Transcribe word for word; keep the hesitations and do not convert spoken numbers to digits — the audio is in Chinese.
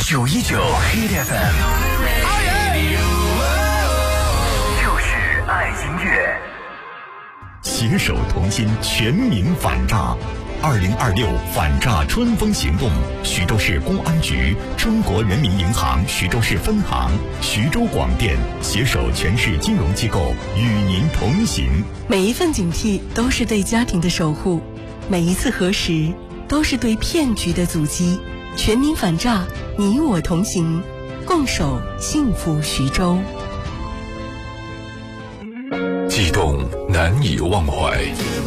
九一九 Hit F M， 就是爱音乐。 携手同心，全民反诈。二零二六反诈春风行动，徐州市公安局、中国人民银行徐州市分行、徐州广电携手全市金融机构，与您同行。 每一份警惕都是对家庭的守护，每一次核实都是对骗局的阻击。全民反诈，你我同行，共守幸福徐州。 激动难以忘怀。